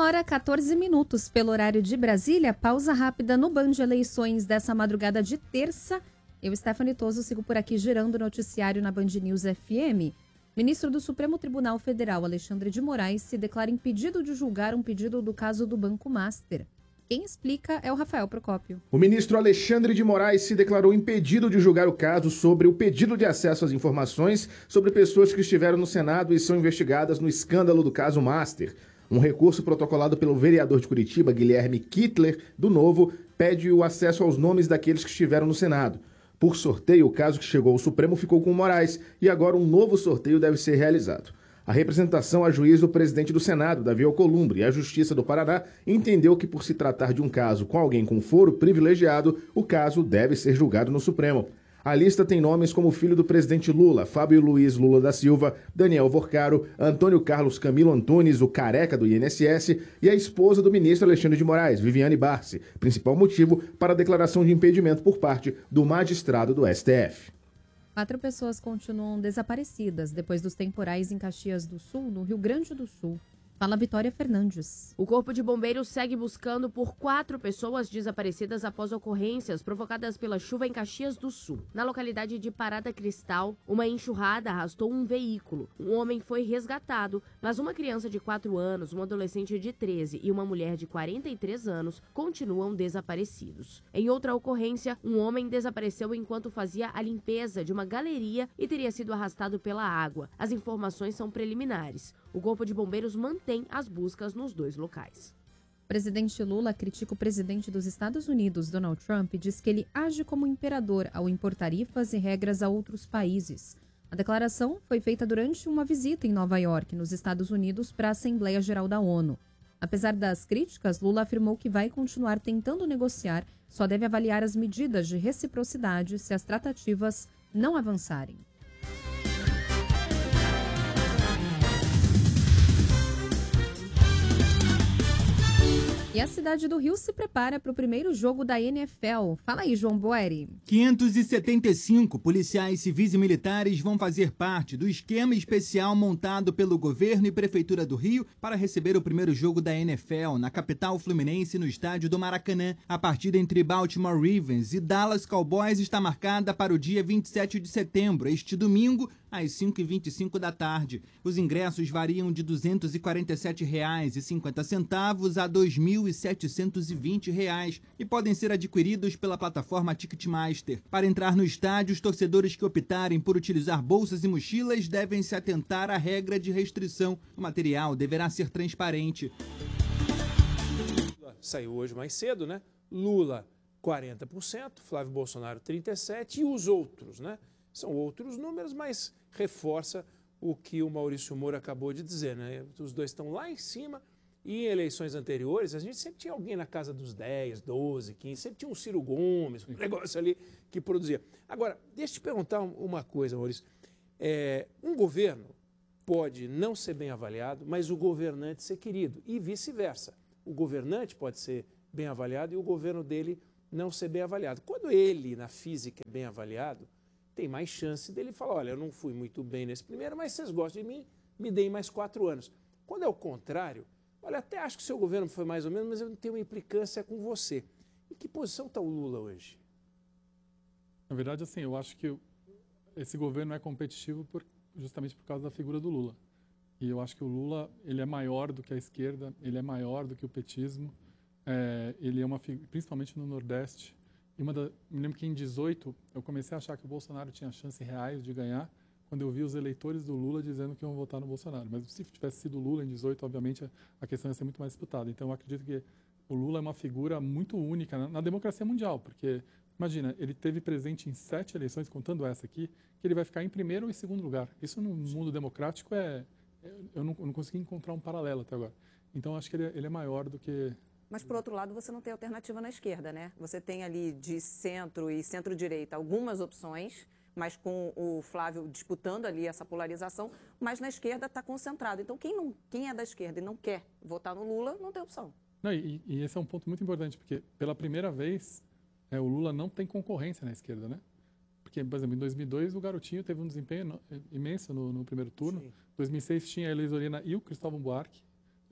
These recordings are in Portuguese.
1h14 pelo horário de Brasília. Pausa rápida no Band Eleições dessa madrugada de terça. Eu, Stephanie Toso, sigo por aqui girando o noticiário na Band News FM. Ministro do Supremo Tribunal Federal, Alexandre de Moraes, se declara impedido de julgar um pedido do caso do Banco Master. Quem explica é o Rafael Procópio. O ministro Alexandre de Moraes se declarou impedido de julgar o caso sobre o pedido de acesso às informações sobre pessoas que estiveram no Senado e são investigadas no escândalo do caso Master. Um recurso protocolado pelo vereador de Curitiba, Guilherme Kittler, do Novo, pede o acesso aos nomes daqueles que estiveram no Senado. Por sorteio, o caso que chegou ao Supremo ficou com Moraes e agora um novo sorteio deve ser realizado. A representação a juiz do presidente do Senado, Davi Alcolumbre, e a Justiça do Paraná entendeu que, por se tratar de um caso com alguém com foro privilegiado, o caso deve ser julgado no Supremo. A lista tem nomes como o filho do presidente Lula, Fábio Luiz Lula da Silva, Daniel Vorcaro, Antônio Carlos Camilo Antunes, o careca do INSS, e a esposa do ministro Alexandre de Moraes, Viviane Barsi, principal motivo para a declaração de impedimento por parte do magistrado do STF. 4 pessoas continuam desaparecidas depois dos temporais em Caxias do Sul, no Rio Grande do Sul. Fala Vitória Fernandes. O Corpo de Bombeiros segue buscando por 4 pessoas desaparecidas após ocorrências provocadas pela chuva em Caxias do Sul. Na localidade de Parada Cristal, uma enxurrada arrastou um veículo. Um homem foi resgatado, mas uma criança de 4 anos, um adolescente de 13 e uma mulher de 43 anos continuam desaparecidos. Em outra ocorrência, um homem desapareceu enquanto fazia a limpeza de uma galeria e teria sido arrastado pela água. As informações são preliminares. O Corpo de Bombeiros mantém as buscas nos 2 locais. O presidente Lula critica o presidente dos Estados Unidos, Donald Trump, e diz que ele age como imperador ao impor tarifas e regras a outros países. A declaração foi feita durante uma visita em Nova York, nos Estados Unidos, para a Assembleia Geral da ONU. Apesar das críticas, Lula afirmou que vai continuar tentando negociar, só deve avaliar as medidas de reciprocidade se as tratativas não avançarem. E a cidade do Rio se prepara para o primeiro jogo da NFL. Fala aí, João Boeri. 575 policiais civis e militares vão fazer parte do esquema especial montado pelo governo e prefeitura do Rio para receber o primeiro jogo da NFL na capital fluminense no estádio do Maracanã. A partida entre Baltimore Ravens e Dallas Cowboys está marcada para o dia 27 de setembro, este domingo, às 5h25 da tarde. Os ingressos variam de R$ 247,50 a R$ 2.720 e podem ser adquiridos pela plataforma Ticketmaster. Para entrar no estádio, os torcedores que optarem por utilizar bolsas e mochilas devem se atentar à regra de restrição. O material deverá ser transparente. Saiu hoje mais cedo, né? Lula, 40%, Flávio Bolsonaro, 37%, e os outros, né? São outros números, mas reforça o que o Maurício Moura acabou de dizer, né? Os dois estão lá em cima e em eleições anteriores a gente sempre tinha alguém na casa dos 10, 12, 15, sempre tinha um Ciro Gomes, um negócio ali que produzia. Agora, deixa eu te perguntar uma coisa, Maurício. Um governo pode não ser bem avaliado, mas o governante ser querido e vice-versa. O governante pode ser bem avaliado e o governo dele não ser bem avaliado. Quando ele, na física, é bem avaliado, tem mais chance dele falar, olha, eu não fui muito bem nesse primeiro, mas vocês gostam de mim, me deem mais 4 anos. Quando é o contrário, olha, até acho que o seu governo foi mais ou menos, mas eu não tenho uma implicância com você. Em que posição está o Lula hoje? Na verdade, assim, eu acho que esse governo é competitivo justamente por causa da figura do Lula. E eu acho que o Lula, ele é maior do que a esquerda, ele é maior do que o petismo, ele é principalmente no Nordeste. Me lembro que em 2018 eu comecei a achar que o Bolsonaro tinha chances reais de ganhar quando eu vi os eleitores do Lula dizendo que iam votar no Bolsonaro. Mas se tivesse sido o Lula em 2018, obviamente a questão ia ser muito mais disputada. Então eu acredito que o Lula é uma figura muito única na democracia mundial, porque, imagina, ele teve presente em 7 eleições, contando essa aqui, que ele vai ficar em primeiro ou em segundo lugar. Isso no mundo democrático eu não consegui encontrar um paralelo até agora. Então acho que ele é maior do que... Mas, por outro lado, você não tem alternativa na esquerda, né? Você tem ali de centro e centro-direita algumas opções, mas com o Flávio disputando ali essa polarização, mas na esquerda está concentrado. Então, quem é da esquerda e não quer votar no Lula, não tem opção. Não, e esse é um ponto muito importante, porque pela primeira vez o Lula não tem concorrência na esquerda, né? Porque, por exemplo, em 2002 o Garotinho teve um desempenho imenso no primeiro turno. Em 2006 tinha a Elis Urena e o Cristóvão Buarque.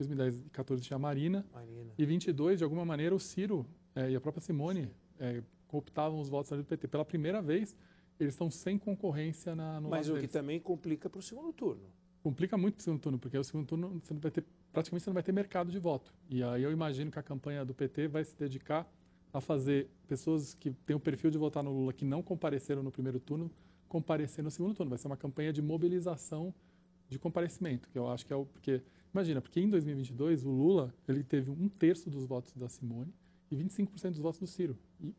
2010 e 2014 tinha a Marina. E 22, de alguma maneira, o Ciro e a própria Simone cooptavam os votos ali do PT. Pela primeira vez, eles estão sem concorrência no Mas lado o que deles. também complica para o segundo turno. Complica muito o segundo turno, porque o segundo turno você não vai ter, praticamente você não vai ter mercado de voto. E aí eu imagino que a campanha do PT vai se dedicar a fazer pessoas que têm o perfil de votar no Lula, que não compareceram no primeiro turno, comparecer no segundo turno. Vai ser uma campanha de mobilização de comparecimento, que eu acho que é o... Porque, imagina, porque em 2022 o Lula ele teve 1/3 dos votos da Simone e 25% dos votos do Ciro.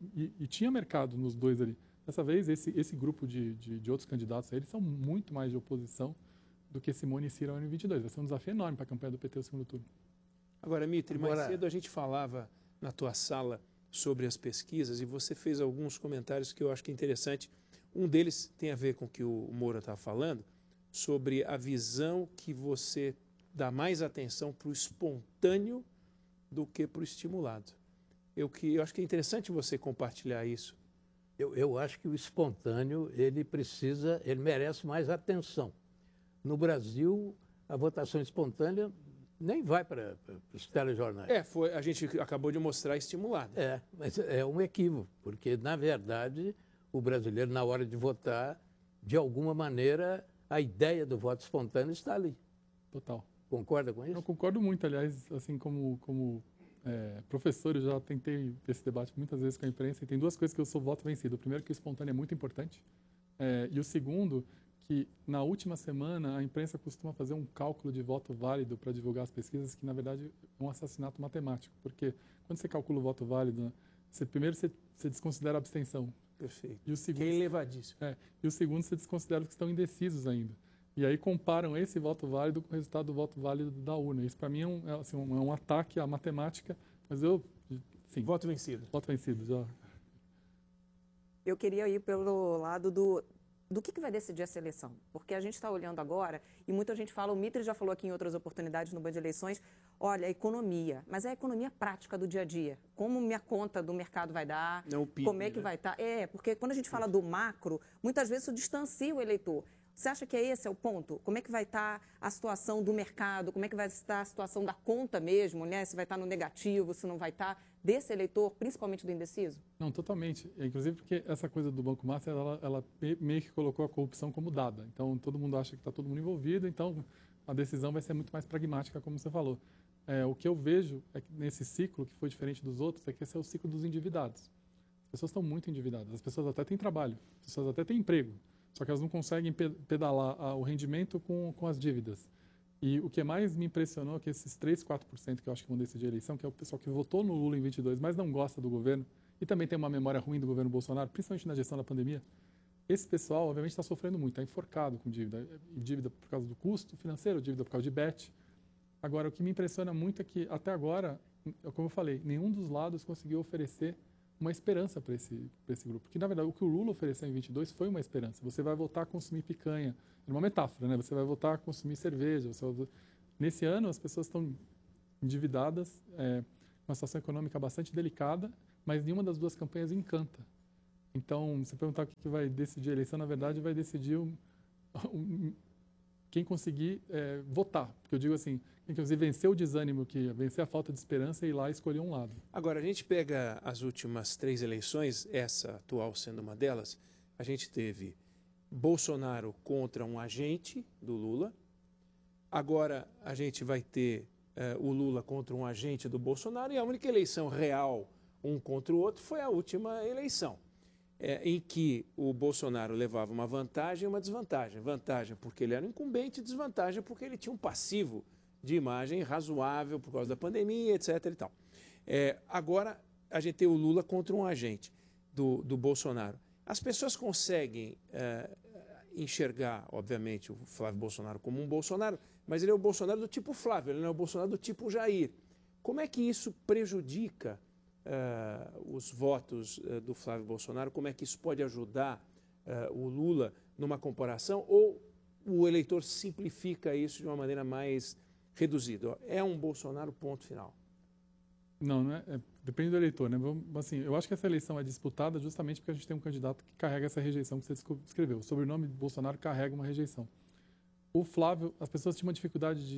E tinha mercado nos dois ali. Dessa vez, esse grupo de outros candidatos aí, eles são muito mais de oposição do que Simone e Ciro em 22. Vai ser um desafio enorme para a campanha do PT no segundo turno. Agora, Mitre, mais cedo a gente falava na tua sala sobre as pesquisas e você fez alguns comentários que eu acho que é interessante. Um deles tem a ver com o que o Moura estava falando, sobre a visão que você dá mais atenção para o espontâneo do que para o estimulado. Eu acho que é interessante você compartilhar isso. Eu acho que o espontâneo, ele merece mais atenção. No Brasil, a votação espontânea nem vai para os telejornais. A gente acabou de mostrar estimulado. Mas é um equívoco, porque, na verdade, o brasileiro, na hora de votar, de alguma maneira, a ideia do voto espontâneo está ali. Total. Concorda com isso? Eu concordo muito, aliás, assim como professor, eu já tentei esse debate muitas vezes com a imprensa, e tem duas coisas que eu sou voto vencido. O primeiro, que o espontâneo é muito importante, e o segundo, que na última semana a imprensa costuma fazer um cálculo de voto válido para divulgar as pesquisas, que na verdade é um assassinato matemático, porque quando você calcula o voto válido, primeiro você desconsidera a abstenção. Perfeito. E o segundo, que é elevadíssimo. E o segundo, você desconsidera os que estão indecisos ainda. E aí comparam esse voto válido com o resultado do voto válido da urna. Isso para mim é um ataque à matemática, mas sim. Voto vencido. Voto vencido, já. Eu queria ir pelo lado do que vai decidir essa eleição. Porque a gente está olhando agora, e muita gente fala, o Mitre já falou aqui em outras oportunidades no Band Eleições, olha, a economia, mas é a economia prática do dia a dia. Como minha conta do mercado vai dar, não, o PIB, como é que vai estar. Porque quando a gente fala do macro, muitas vezes isso distancia o eleitor. Você acha que esse é o ponto? Como é que vai estar a situação do mercado? Como é que vai estar a situação da conta mesmo, né? Se vai estar no negativo, se não vai estar, desse eleitor, principalmente do indeciso? Não, totalmente. Inclusive porque essa coisa do Banco Master, ela meio que colocou a corrupção como dada. Então, todo mundo acha que está todo mundo envolvido, então a decisão vai ser muito mais pragmática, como você falou. O que eu vejo é que nesse ciclo, que foi diferente dos outros, é que esse é o ciclo dos endividados. As pessoas estão muito endividadas. As pessoas até têm trabalho, as pessoas até têm emprego, só que elas não conseguem pedalar o rendimento com as dívidas. E o que mais me impressionou é que esses 3%, 4% que eu acho que vão decidir a eleição, que é o pessoal que votou no Lula em 22, mas não gosta do governo, e também tem uma memória ruim do governo Bolsonaro, principalmente na gestão da pandemia, esse pessoal, obviamente, está sofrendo muito, está enforcado com dívida. Dívida por causa do custo financeiro, dívida por causa de bet. Agora, o que me impressiona muito é que, até agora, como eu falei, nenhum dos lados conseguiu oferecer uma esperança para esse grupo. Porque, na verdade, o que o Lula ofereceu em 22 foi uma esperança. Você vai voltar a consumir picanha. É uma metáfora, né? Você vai voltar a consumir cerveja. Nesse ano, as pessoas estão endividadas, uma situação econômica bastante delicada, mas nenhuma das duas campanhas encanta. Então, se perguntar o que vai decidir a eleição, na verdade, vai decidir quem conseguir votar. Porque eu digo assim, quem conseguir vencer o desânimo, vencer a falta de esperança e ir lá e escolher um lado. Agora, a gente pega as últimas 3 eleições, essa atual sendo uma delas, a gente teve Bolsonaro contra um agente do Lula, agora a gente vai ter o Lula contra um agente do Bolsonaro, e a única eleição real, um contra o outro, foi a última eleição. Em que o Bolsonaro levava uma vantagem e uma desvantagem. Vantagem porque ele era um incumbente, desvantagem porque ele tinha um passivo de imagem razoável por causa da pandemia, etc. e tal. Agora, a gente tem o Lula contra um agente do Bolsonaro. As pessoas conseguem enxergar, obviamente, o Flávio Bolsonaro como um Bolsonaro, mas ele é o Bolsonaro do tipo Flávio, ele não é o Bolsonaro do tipo Jair. Como é que isso prejudica os votos do Flávio Bolsonaro? Como é que isso pode ajudar o Lula numa comparação? Ou o eleitor simplifica isso de uma maneira mais reduzida? É um Bolsonaro, ponto final. Não, depende do eleitor, né? Assim, eu acho que essa eleição é disputada justamente porque a gente tem um candidato que carrega essa rejeição que você descreveu. O sobrenome de Bolsonaro carrega uma rejeição. O Flávio, as pessoas tinham uma dificuldade de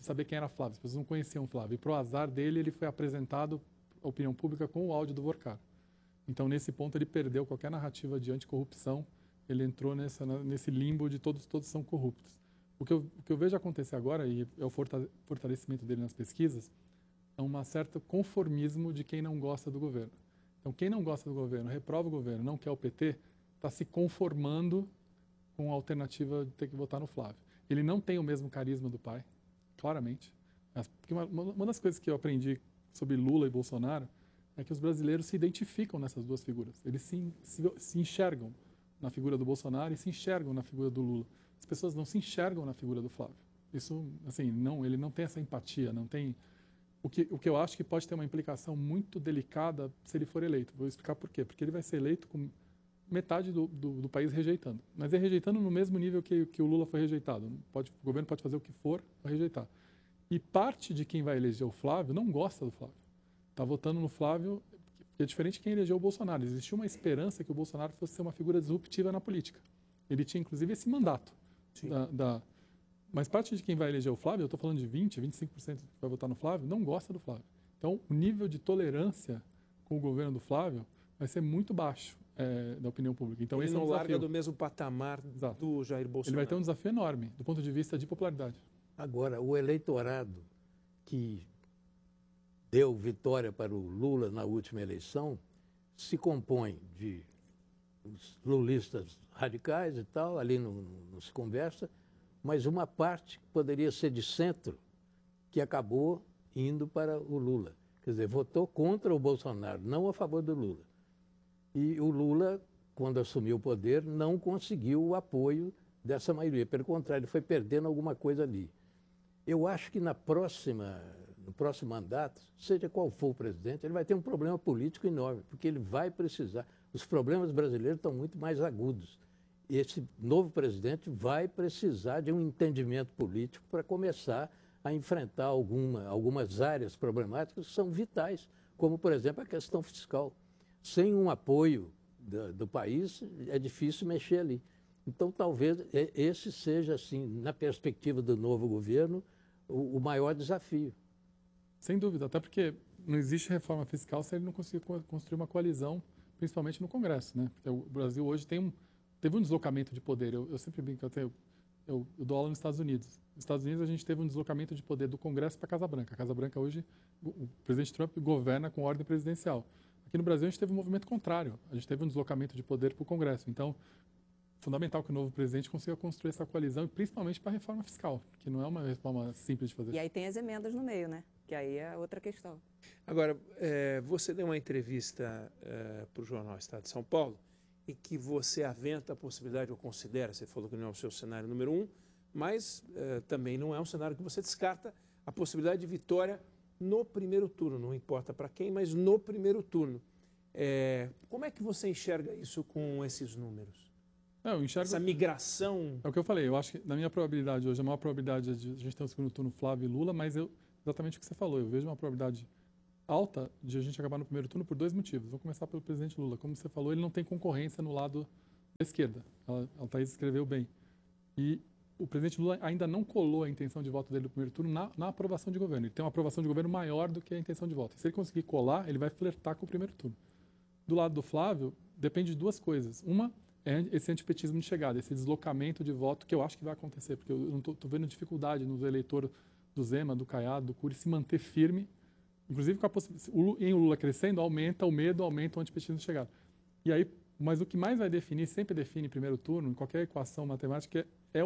saber quem era Flávio, as pessoas não conheciam Flávio. E pro azar dele, ele foi apresentado à opinião pública com o áudio do Vorcar. Então, nesse ponto, ele perdeu qualquer narrativa de anticorrupção, ele entrou nesse limbo de todos são corruptos. O que eu vejo acontecer agora, e é o fortalecimento dele nas pesquisas, é um certo conformismo de quem não gosta do governo. Então, quem não gosta do governo, reprova o governo, não quer o PT, está se conformando com a alternativa de ter que votar no Flávio. Ele não tem o mesmo carisma do pai, claramente. Porque uma das coisas que eu aprendi sobre Lula e Bolsonaro é que os brasileiros se identificam nessas duas figuras. Eles se enxergam na figura do Bolsonaro e se enxergam na figura do Lula. As pessoas não se enxergam na figura do Flávio. Isso, assim, ele não tem essa empatia, não tem... O que eu acho que pode ter uma implicação muito delicada se ele for eleito. Vou explicar por quê. Porque ele vai ser eleito com metade do país rejeitando. Mas é rejeitando no mesmo nível que o Lula foi rejeitado. O governo pode fazer o que for para rejeitar. E parte de quem vai eleger o Flávio não gosta do Flávio. Está votando no Flávio, que é diferente de quem elegeu o Bolsonaro. Existia uma esperança que o Bolsonaro fosse ser uma figura disruptiva na política. Ele tinha, inclusive, esse mandato. Mas parte de quem vai eleger o Flávio, eu estou falando de 20%, 25% que vai votar no Flávio, não gosta do Flávio. Então, o nível de tolerância com o governo do Flávio vai ser muito baixo da opinião pública. Então, ele esse não é um larga desafio. do mesmo patamar do Jair Bolsonaro. Ele vai ter um desafio enorme, do ponto de vista de popularidade. Agora, o eleitorado que deu vitória para o Lula na última eleição se compõe de os lulistas radicais e tal, ali não se conversa, mas uma parte que poderia ser de centro, que acabou indo para o Lula. Quer dizer, votou contra o Bolsonaro, não a favor do Lula. E o Lula, quando assumiu o poder, não conseguiu o apoio dessa maioria. Pelo contrário, ele foi perdendo alguma coisa ali. Eu acho que no próximo mandato, seja qual for o presidente, ele vai ter um problema político enorme, porque ele vai precisar. Os problemas brasileiros estão muito mais agudos. Esse novo presidente vai precisar de um entendimento político para começar a enfrentar algumas áreas problemáticas que são vitais, como, por exemplo, a questão fiscal. Sem um apoio do país, é difícil mexer ali. Então, talvez esse seja, assim, na perspectiva do novo governo, o maior desafio. Sem dúvida, até porque não existe reforma fiscal se ele não conseguir construir uma coalizão, principalmente no Congresso, né? Porque o Brasil hoje teve um deslocamento de poder. Eu sempre brinco, eu dou aula nos Estados Unidos. Nos Estados Unidos a gente teve um deslocamento de poder do Congresso para a Casa Branca. A Casa Branca hoje, o presidente Trump governa com ordem presidencial. Aqui no Brasil a gente teve um movimento contrário. A gente teve um deslocamento de poder para o Congresso. Então, fundamental que o novo presidente consiga construir essa coalizão, e principalmente para a reforma fiscal, que não é uma reforma simples de fazer. E aí tem as emendas no meio, né? Que aí é outra questão. Agora, você deu uma entrevista para o jornal Estado de São Paulo em que você aventa a possibilidade, ou considera, você falou que não é o seu cenário número 1, mas também não é um cenário que você descarta a possibilidade de vitória no primeiro turno, não importa para quem, mas no primeiro turno. Como é que você enxerga isso com esses números? Eu enxergo... Essa migração... É o que eu falei, eu acho que na minha probabilidade hoje, a maior probabilidade é de a gente ter um segundo turno Flávio e Lula, mas exatamente o que você falou, eu vejo uma probabilidade alta de a gente acabar no primeiro turno por dois motivos. Vou começar pelo presidente Lula. Como você falou, ele não tem concorrência no lado da esquerda. A Thaís escreveu bem. E o presidente Lula ainda não colou a intenção de voto dele no primeiro turno na aprovação de governo. Ele tem uma aprovação de governo maior do que a intenção de voto. Se ele conseguir colar, ele vai flertar com o primeiro turno. Do lado do Flávio, depende de duas coisas. Uma é esse antipetismo de chegada, esse deslocamento de voto que eu acho que vai acontecer, porque eu não estou vendo dificuldade nos eleitores do Zema, do Caiado, do Cury se manter firme, inclusive com a possibilidade, em o Lula crescendo, aumenta o medo, aumenta o antipetismo de chegada. E aí, mas o que mais vai definir, sempre define em primeiro turno, em qualquer equação matemática, é